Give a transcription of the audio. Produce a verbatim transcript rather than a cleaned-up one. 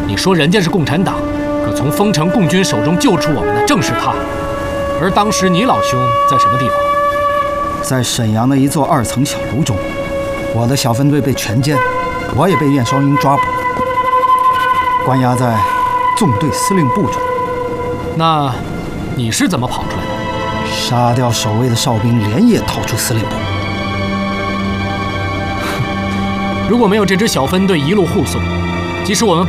你说人家是共产党，可从丰城共军手中救出我们的正是他。而当时你老兄在什么地方？ 在沈阳的一座二层小楼中，我的小分队被全歼，我也被燕双鹰抓捕，关押在纵队司令部中。 那你是怎么跑出来的？ 杀掉守卫的哨兵，连夜逃出司令部。 如果没有这支小分队一路护送，即使我们